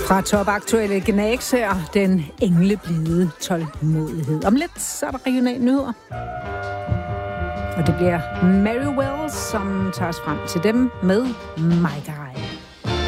Fra topaktuelle Gnags her, den engleblide tålmodighed. Om lidt, så er der regionale nyheder. Og det bliver Mary Wells, som tager os frem til dem med My Guy.